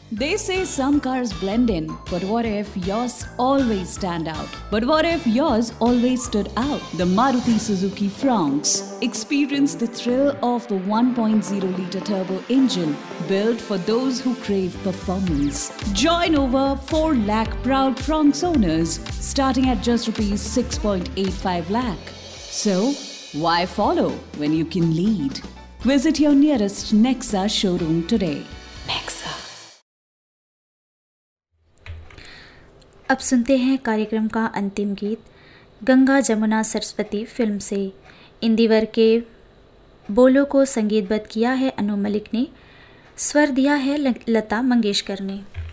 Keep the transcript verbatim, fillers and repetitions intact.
They say some cars blend in, but what if yours always stand out? But what if yours always stood out? The Maruti Suzuki Fronx. Experience the thrill of the one point oh litre turbo engine built for those who crave performance. Join over four lakh proud Fronx owners starting at just rupees six point eight five lakh. So, why follow when you can lead? Visit your nearest Nexa showroom today. Nexa. अब सुनते हैं कार्यक्रम का अंतिम गीत Ganga Jamuna Saraswati film से। इंदिवर के बोलों को संगीतबद्ध किया है अनु मलिक ने, स्वर दिया है लता मंगेशकर ने।